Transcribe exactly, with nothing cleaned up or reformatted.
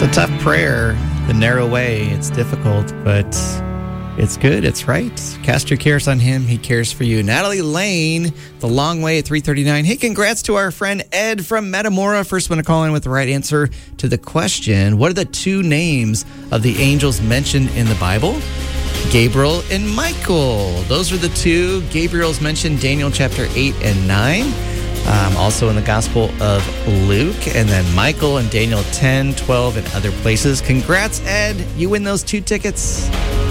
It's a tough prayer, the narrow way. It's difficult, but it's good. It's right. Cast your cares on him. He cares for you. Natalie Lane, The Long Way at three thirty-nine. Hey, congrats to our friend Ed from Metamora. First one to call in with the right answer to the question, what are the two names of the angels mentioned in the Bible? Gabriel and Michael. Those are the two. Gabriel's mentioned Daniel chapter eight and nine. Um, also in the Gospel of Luke. And then Michael and Daniel ten, twelve, and other places. Congrats, Ed. You win those two tickets.